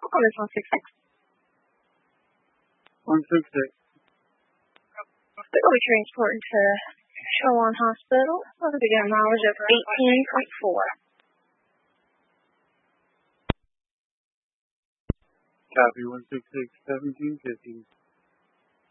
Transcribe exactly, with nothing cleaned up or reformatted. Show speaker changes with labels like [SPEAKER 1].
[SPEAKER 1] on this one six six.
[SPEAKER 2] one six six.
[SPEAKER 1] We will be transporting to Shoreline Hospital. We'll be getting mileage over eighteen point four.
[SPEAKER 2] Copy one six six, seventeen fifty.